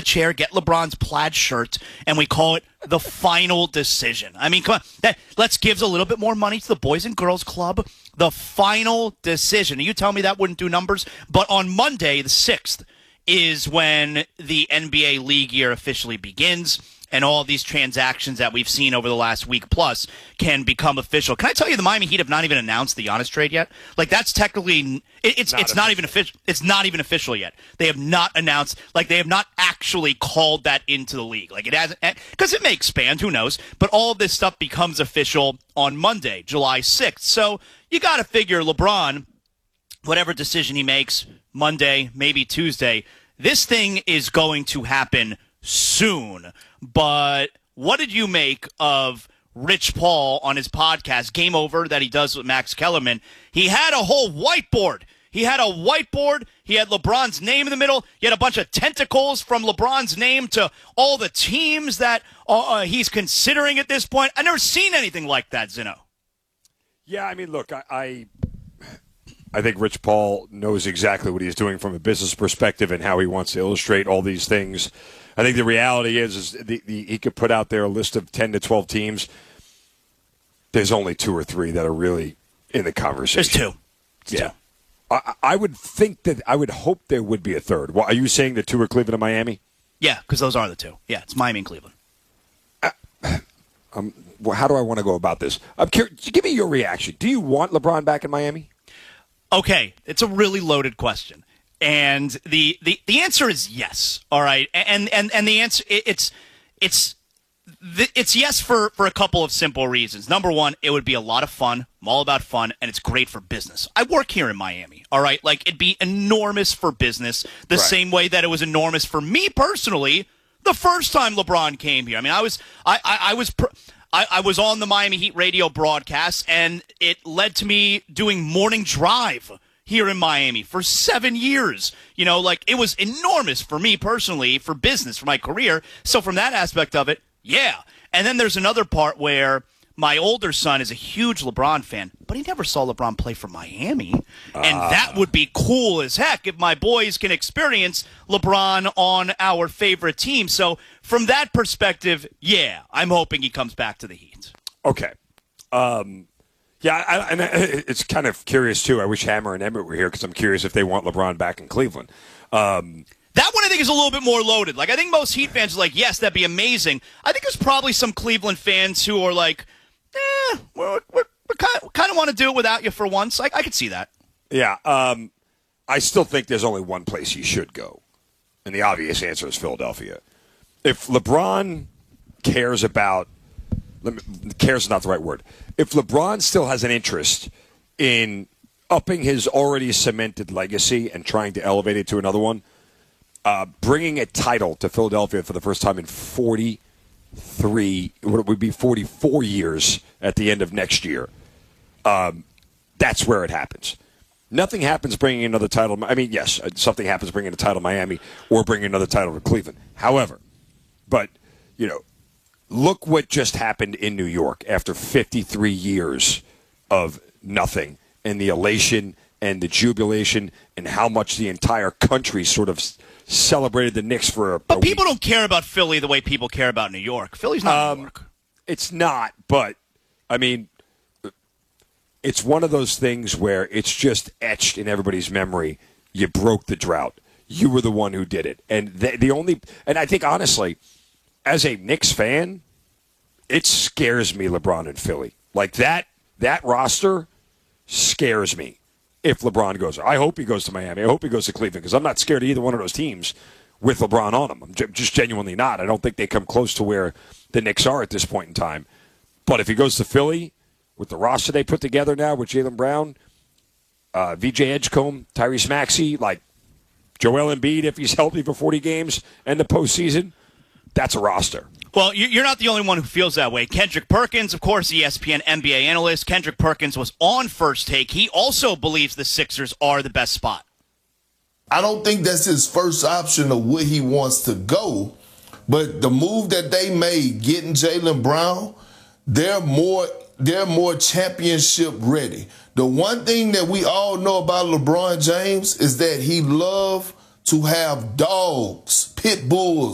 chair, get LeBron's plaid shirt, and we call it the final decision. I mean, come on. Let's give a little bit more money to the Boys and Girls Club. The final decision. You tell me that wouldn't do numbers? But on Monday, the 6th, is when the NBA league year officially begins. And all of these transactions that we've seen over the last week plus can become official. Can I tell you the Miami Heat have not even announced the Giannis trade yet? Like, that's technically it's not even official. It's not even official yet. They have not announced, like, they have not actually called that into the league. Like, it hasn't, because it may expand, who knows? But all of this stuff becomes official on Monday, July 6th. So you got to figure LeBron, whatever decision he makes Monday, maybe Tuesday, this thing is going to happen soon. But what did you make of Rich Paul on his podcast, Game Over, that he does with Max Kellerman? He had a whole whiteboard. He had LeBron's name in the middle. He had a bunch of tentacles from LeBron's name to all the teams that he's considering at this point. I've never seen anything like that, Zino. Yeah, I mean, look, I think Rich Paul knows exactly what he's doing from a business perspective and how he wants to illustrate all these things. I think the reality is he could put out there a list of 10 to 12 teams. There's only 2 or 3 that are really in the conversation. There's 2. Yeah. I would think that I would hope there would be a third. Well, are you saying the 2 are Cleveland and Miami? Yeah, because those are the 2. Yeah, it's Miami and Cleveland. Well, how do I want to go about this? I'm curious. Give me your reaction. Do you want LeBron back in Miami? Okay, it's a really loaded question. And the answer is yes. All right, and the answer it's yes for a couple of simple reasons. Number one, it would be a lot of fun. I'm all about fun, and it's great for business. I work here in Miami. All right, like, it'd be enormous for business, the same way that it was enormous for me personally the first time LeBron came here. I mean, I was on the Miami Heat radio broadcast, and it led to me doing morning drive here in Miami for 7 years. You know, like, it was enormous for me personally, for business, for my career. So from that aspect of it, yeah. And then there's another part where my older son is a huge LeBron fan, but he never saw LeBron play for Miami. And that would be cool as heck if my boys can experience LeBron on our favorite team. So from that perspective, yeah, I'm hoping he comes back to the Heat. Okay. Yeah, and it's kind of curious, too. I wish Hammer and Emmett were here because I'm curious if they want LeBron back in Cleveland. That one I think is a little bit more loaded. Like, I think most Heat fans are like, yes, that'd be amazing. I think there's probably some Cleveland fans who are like, we kind of want to do it without you for once. I could see that. Yeah, I still think there's only one place he should go, and the obvious answer is Philadelphia. If LeBron cares about – cares is not the right word. If LeBron still has an interest in upping his already cemented legacy and trying to elevate it to another one, bringing a title to Philadelphia for the first time in 44 years at the end of next year, that's where it happens. Nothing happens bringing another title. I mean, yes, something happens bringing a title to Miami or bringing another title to Cleveland. However, but, you know, look what just happened in New York after 53 years of nothing, and the elation and the jubilation and how much the entire country sort of celebrated the Knicks for a But people week. don't care about Philly the way people care about New York. Philly's not New York. It's not, but, I mean, it's one of those things where it's just etched in everybody's memory. You broke the drought. You were the one who did it. And and I think, honestly, as a Knicks fan, it scares me, LeBron in Philly. Like, that roster scares me if LeBron goes. I hope he goes to Miami. I hope he goes to Cleveland because I'm not scared of either one of those teams with LeBron on them. I'm just genuinely not. I don't think they come close to where the Knicks are at this point in time. But if he goes to Philly with the roster they put together now with Jaylen Brown, VJ Edgecombe, Tyrese Maxey, like Joel Embiid if he's healthy for 40 games and the postseason, that's a roster. Well, you're not the only one who feels that way. Kendrick Perkins, of course, ESPN NBA analyst. Kendrick Perkins was on First Take. He also believes the Sixers are the best spot. I don't think that's his first option of where he wants to go. But the move that they made, getting Jaylen Brown, they're more championship ready. The one thing that we all know about LeBron James is that he loves to have dogs, pit bulls,